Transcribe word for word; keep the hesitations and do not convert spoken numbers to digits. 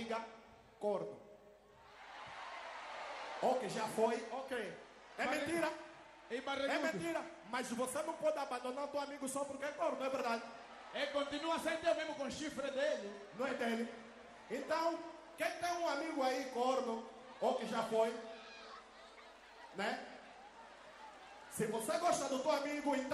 barriga, corno. Ou que já foi, ok. É Barriga. mentira. E É barrigudo. mentira. Mas você não pode abandonar teu amigo só porque é corno, não é verdade? E continua sem ter mesmo com o chifre dele. Não é dele. Então, quem tem um amigo aí corno, ou que já foi, né? Se você gosta do teu amigo, então